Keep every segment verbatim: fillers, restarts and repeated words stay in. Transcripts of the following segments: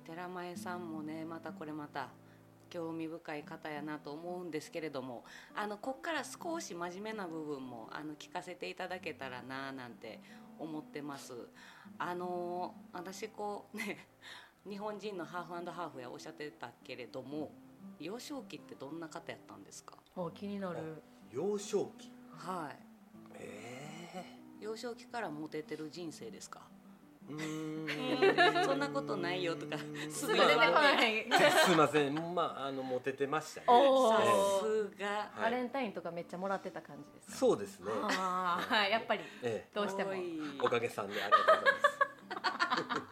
寺前さんもねまたこれまた興味深い方やなと思うんですけれども、あのこっから少し真面目な部分もあの聞かせていただけたらななんて思ってます。あの私こうね日本人のハーフ&ハーフやおっしゃってたけれども、幼少期ってどんな方やったんですか？ お気になる。 幼少期、 はい。 え幼少期からモテてる人生ですか？ ー、うーんそんなことないよとかすぐ出てこ出てこない。 ないすいません、まああのモテてましたね。 おさーすが。 はいバレンタインとかめっちゃもらってた感じですか？ そうですね。 ああ、やっぱりえどうしてもおいえ、おかげさんでありがとうございます。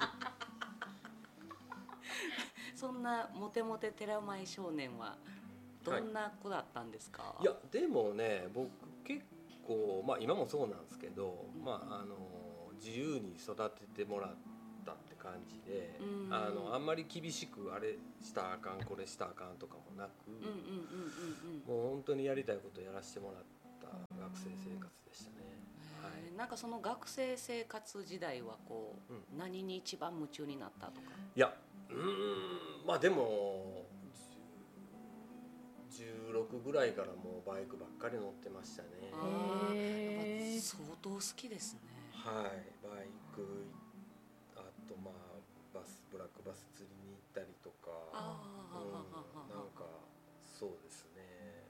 そんなモテモテ寺前少年はどんな子だったんですか？ いやでもね、僕結構まあ今もそうなんですけど、まああの自由に育ててもらったって感じで、 うんあのあんまり厳しくあれしたらあかんこれしたらあかんとかもなく、 うんうんうんうんもう本当にやりたいことやらせてもらった学生生活でしたね。 うん。 はいへーなんかその学生生活時代はこう、 う何に一番夢中になったとか？ いや、うーん、まあでもじゅうろくぐらいからもうバイクばっかり乗ってましたね。 あーへーやっぱ相当好きですね。 はい、バイク、あとまあバスブラックバス釣りに行ったりとか、 あうん、 あ、 なんかそうですね。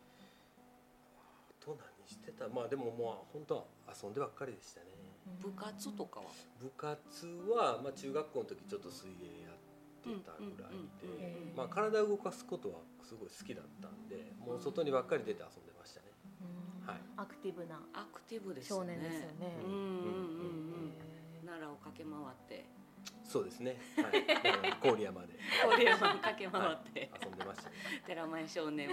あと何してた？まあでももう本当は遊んでばっかりでしたね。 部活とかは？ 部活はまあ中学校の時ちょっと水泳やってたぐらいで、 うんうんうんうんまあ体を動かすことはすごい好きだったんで、もう外にばっかり出て遊んでましたね。 うんはいアクティブなアクティブです少ね。 年ですよね。 うんうんうんうん。 へー奈良を駆け回ってそうですね。はい。だから郡山で郡山を駆け回って、 はい、遊んでましたね。 寺前少年は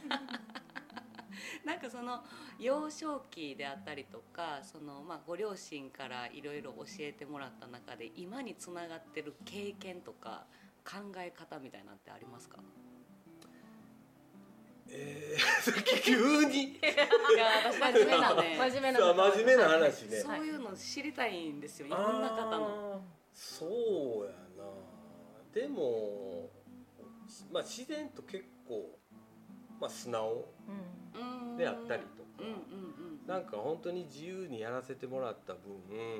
なんかその幼少期であったりとか、そのまあご両親からいろいろ教えてもらった中で今につながってる経験とか考え方みたいなんてありますか？ えー、急にいや私真面目なね真面目なさあ真面目な話ね。 そういうの知りたいんですよ、いろんな方の。 あーそうやな。でもまあ自然と結構まあ素直うんであったりとか、 うんうんうんなんか本当に自由にやらせてもらった分、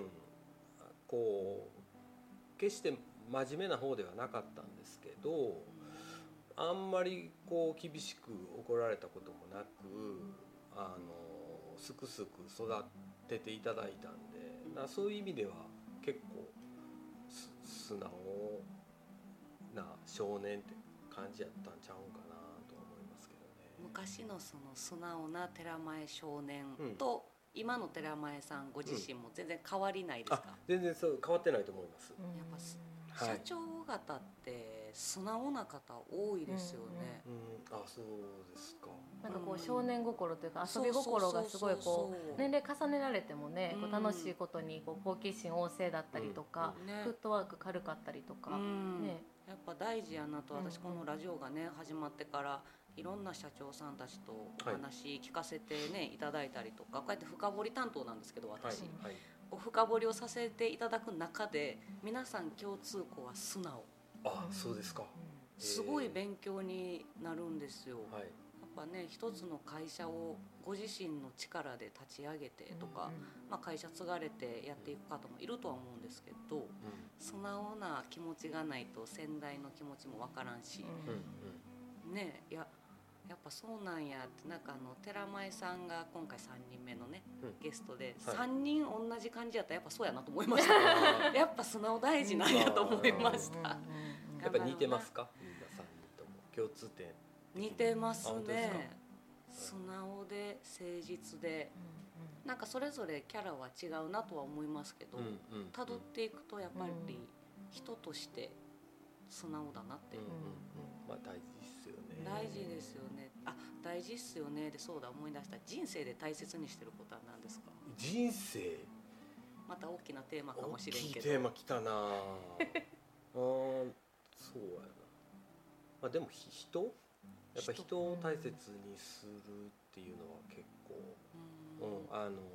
こう決して真面目な方ではなかったんですけど、あんまりこう厳しく怒られたこともなく、あのすくすく育てていただいたんで、なそういう意味では結構す素直な少年って感じやったんちゃうんかなと思いますけどね。 昔のその素直な寺前少年と、今の寺前さんご自身も全然変わりないですか？ あ、全然そう変わってないと思います。 やっぱすはい社長方って素直な方多いですよね。 うん、あ、そうですか。 なんかこう少年心というか遊び心がすごいこう年齢重ねられてもね、こう楽しいことにこう好奇心旺盛だったりとか、 うんねフットワーク軽かったりとか、 うんね、 やっぱ大事やなと、私うんこのラジオがね始まってからいろんな社長さんたちとお話聞かせてねいただいたりとか、こうやって深掘り担当なんですけどはい私、 はい。 こう深掘りをさせていただく中で皆さん共通項は素直、 あ、そうですか。 すごい勉強になるんですよ。 はい。 やっぱね一つの会社をご自身の力で立ち上げてとか、まあ、会社継がれてやっていく方もいるとは思うんですけど、 う素直な気持ちがないと先代の気持ちもわからんし、 んうんねえ、いややっぱそうなんやって、なんかあの寺前さんが今回さんにんめのね、 うんゲストではいさんにん同じ感じやったらやっぱそうやなと思いましたあやっぱ素直大事なんやと思いました。 ーやっぱ似てますか、みんなさんにんとも共通点。 似てますあ本当ですかね。素直で誠実で、なんかそれぞれキャラは違うなとは思いますけど、 うんうん辿っていくとやっぱり人として素直だなって、 うんうんうん、まあ大事ですよね。 大事ですよね。あ、大事っすよね。で、そうだ、思い出した。人生で大切にしてることは何ですか？ 人生。 また大きなテーマかもしれんけど。 大きいテーマきたなあーそうやな。まあでもひ人やっぱ人を大切にするっていうのは結構、 うんうん、あの、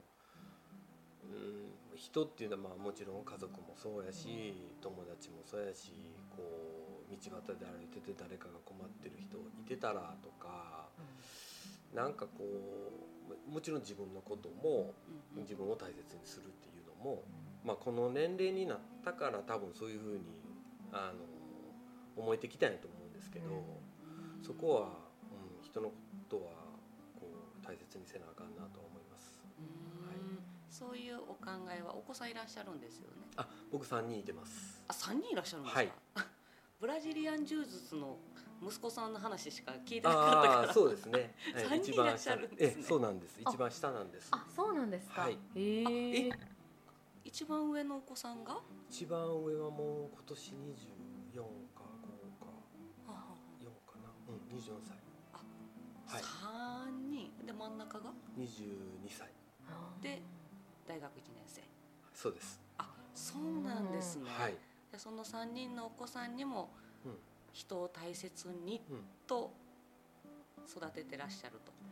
うん、人っていうのはまあもちろん家族もそうやし、友達もそうやし、 こう道端で歩いてて誰かが困ってる人いてたらとか、うん、なんかこうもちろん自分のことも自分を大切にするっていうのも、まあ、この年齢になったから多分そういうふうにあの思えてきたんやと思うんですけど、そこは、うん、人のことはこう大切にせなあかんなと思います。 はい、そういうお考えはお子さんいらっしゃるんですよね。 あ、僕さんにんいてます。 あ、さんにんいらっしゃるんですか。はい、ブラジリアン柔術の息子さんの話しか聞いてなかったから。 あ、そうですね。 さんにんいらっしゃるんですね。 え、そうなんです。一番下なんです。 あ、そうなんですか。 はい、 へえ。 一番上のお子さんが？ 一番上はもう今年にじゅうよんかごかよんかな、うん、にじゅうよんさい。 あ、はい、さんにんで真ん中がにじゅうにさいで大学いちねん生。 そうです。 あ、そうなんですね。 はい、 でそのさんにんのお子さんにも人を大切にと育ててらっしゃると。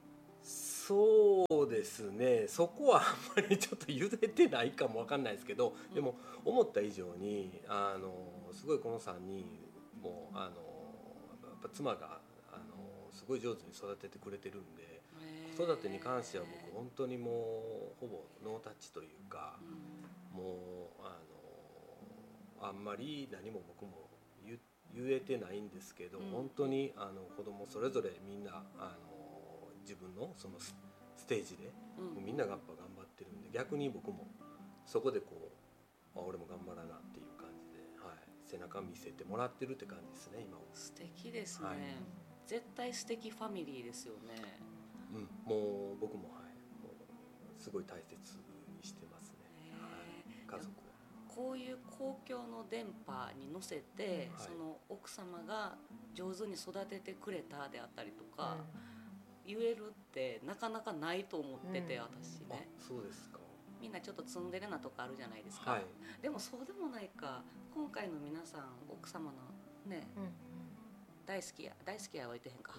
そうですね、そこはあんまりちょっと言えてないかもわかんないですけど、でも思った以上にあのすごいこのさんにんもあのやっぱ妻があのすごい上手に育ててくれてるんで、子育てに関しては僕本当にもうほぼノータッチというか、うん、もうあのあんまり何も僕も 言, 言えてないんですけど、うん、本当にあの子供それぞれみんなあの自分のそのステージで、うん、みんながやっぱ頑張ってるんで、逆に僕もそこでこう、あ、俺も頑張らなっていう感じで、はい、背中見せてもらってるって感じですね今は。 素敵ですね、はい、絶対素敵ファミリーですよね。 うん、もう僕も、はい、もうすごい大切にしてますね、はい、家族は。 こういう公共の電波に乗せて、はい、その奥様が上手に育ててくれたであったりとか、うん、言えるってなかなかないと思ってて、うん、私ね。 あ、そうですか。 みんなちょっとツンデレなとこあるじゃないですか、はい、でもそうでもないか。今回の皆さん奥様のね、うん、大好きや大好きやは言ってへんか、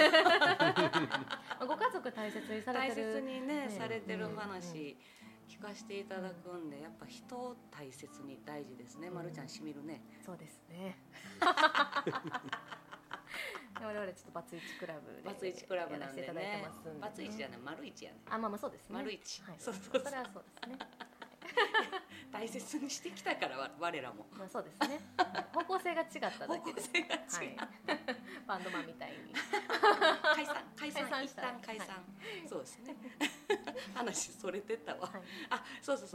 うん、ご家族大切にされてる大切にね、ね、されてる話聞かせていただくんで、やっぱ人を大切に大事ですね、うん、まるちゃんしみるね。 そうですね我々ちょっとバツイチクラブでバツイチクラブなんでね、バツイチじゃない、丸一やね。 あ、まあまあそうですね、 丸一、 はい、 そうそうそう、 それはそうですね大切にしてきたから我らも、 まあ、そうですね、方向性が違っただけで、 方向性が違う、はい、 バンドマンみたいに解散解散解散一旦解散、はい、そうですね話それてたわ、はい、あ、そうそうそう、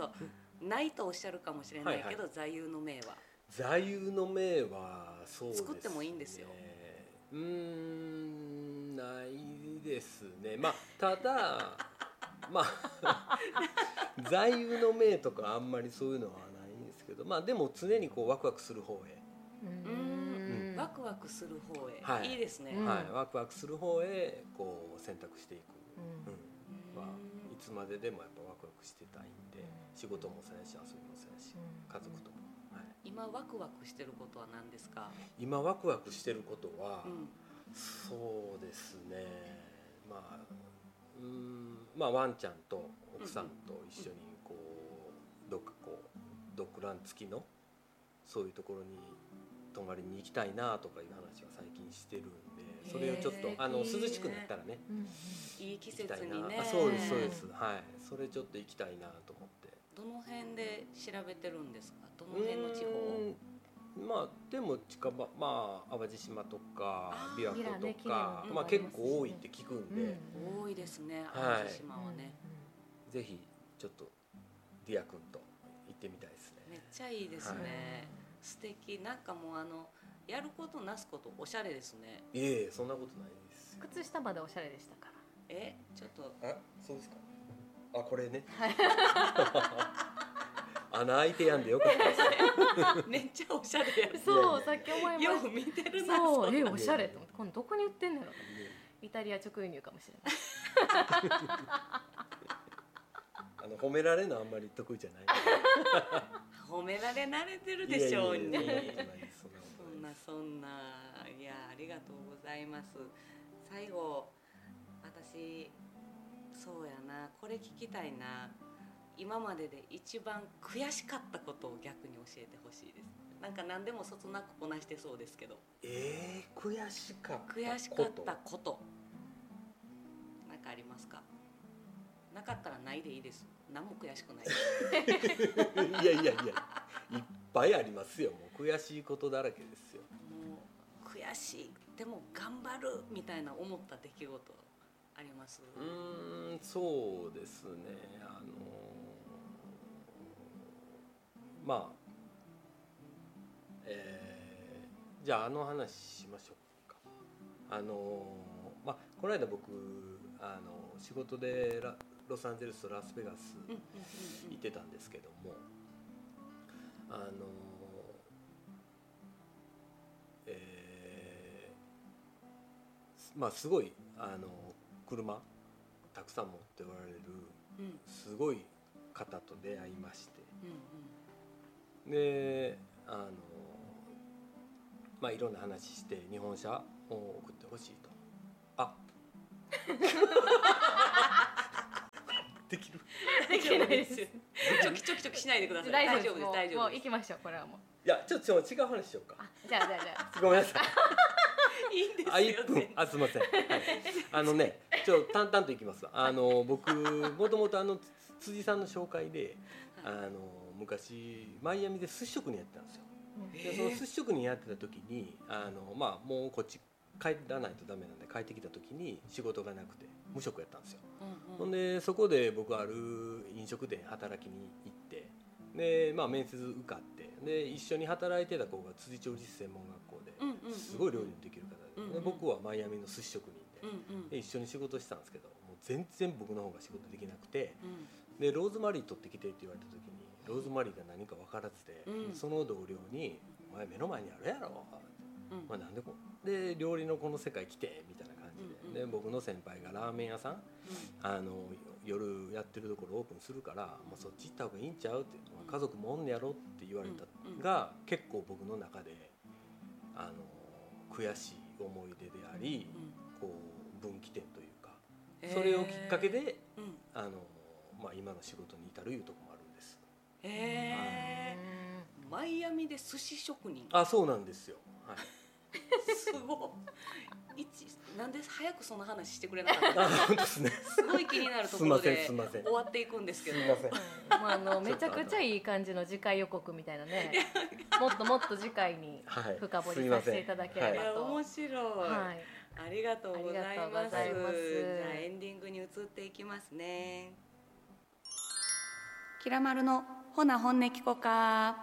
ないとおっしゃるかもしれないけど、はいはい、座右の銘は座右の銘はそうですね、 作ってもいいんですよ。 うーん、ないですね。まあただまあ座右の銘とかあんまりそういうのはないんですけど、まあでも常にこうワクワクする方へ、 うーん、うん、ワクワクする方へ、はい、いいですね、 はい、ワクワクする方へこう選択していく、うん、うん、まあ、いつまででもやっぱワクワクしてたいんで、仕事もそうやし遊びもそうやし、家族とも、はい、 今ワクワクしてることは何ですか？ 今ワクワクしてることは、うん、そうですね、まあうーん、まあワンちゃんと奥さんと一緒にこうどっかこうドッグラン付きのそういうところに泊まりに行きたいなとかいう話は最近してるんで、それをちょっとあの涼しくなったらね、 いい季節にね、 あ、そうですそうです、はい、それちょっと行きたいなと思って。 どの辺で調べてるんですか？どの辺の地方？ まあでも近場、まあ淡路島とか琵琶湖とか、ね、まあ結構多いって聞くんで、 うん、多いですね、淡路島はね、 はい、ぜひちょっとディア君と行ってみたいですね。 めっちゃいいですね、はい、素敵。なんかもうあのやることなすことおしゃれですね。 いえいえ、そんなことないです。 靴下までおしゃれでしたから。 え、ちょっと、 あ、そうですか。あ、これね、 はい穴開いてやんでよかったです。 めっちゃおしゃれや。 そう、さっき思いました。 よう見てるな。 そう、え、おしゃれと思って、今度どこに売ってんのやろ。イタリア直輸入かもしれない。 あの褒められるのあんまり得意じゃない。 褒められ慣れてるでしょうに。 そんなそんな、いや、ありがとうございます。最後、私そうやな、これ聞きたいな。今までで一番悔しかったことを逆に教えてほしいです。 なんか何でもそつなくこなしてそうですけど。 えー、悔しかったこと悔しかったことなんかありますか？なかったらないでいいです。何も悔しくないいやいやいや、いっぱいありますよ。もう悔しいことだらけですよ。 もう悔しいでも頑張るみたいな思った出来事あります？ うーん、そうですね。あのまあ、えー、じゃああの話しましょうか。あのまあこの間僕あの仕事でラロサンゼルスとラスベガス行ってたんですけども、あのえー、まあすごいあの車たくさん持っておられるすごい方と出会いまして、であのまあいろんな話して日本車を送ってほしいと。あできる？ できないですよ。チョキチョキチョキしないでください。大丈夫です。大丈夫です。 もう行きましょう。これはもう。 いや、ちょっと違う話しようか。 じゃあじゃあじゃあ。 ごめんなさい。 いいんですよ。 あ、いっぷん。あ、すみません。はい、あのね、ちょっと淡々といきます。あの僕もともとあの辻さんの紹介で、あの昔マイアミで寿司職人やってたんですよ。でその寿司職人やってた時に、あのまあもうこっち帰らないとダメなんで帰ってきた時に仕事がなくて無職やったんですよ。ほんでそこで僕ある飲食店働きに行って、でまあ面接受かって、で一緒に働いてた子が辻調理師専門学校ですごい料理のできる方で、で僕はマイアミの寿司職人で、で一緒に仕事してたんですけど、もう全然僕の方が仕事できなくて、でローズマリー取ってきてって言われた時にローズマリーが何か分からずで、その同僚に「お前目の前にあるやろ」まあ、なんでこうで料理のこの世界来てみたいな感じで、で僕の先輩がラーメン屋さん、あの夜やってるところオープンするからもうそっち行った方がいいんちゃうって、家族もおんねやろって言われたが結構僕の中であの悔しい思い出であり、こう分岐点というか、それをきっかけであの、まあ、今の仕事に至るいうところもあるんです。 へー、マイアミで寿司職人。 あ、そうなんですよ。はい。 すごい。一なんで早くその話してくれなかったの？ あ、本当ですね。 すごい気になるところですみません。 終わっていくんですけど。 すみません。 まああのめちゃくちゃいい感じの次回予告みたいなね。もっともっと次回に深掘りさせていただければと。 はい、面白い。はい、ありがとうございます。じゃあエンディングに移っていきますね。キラマルのほな本音聞こか。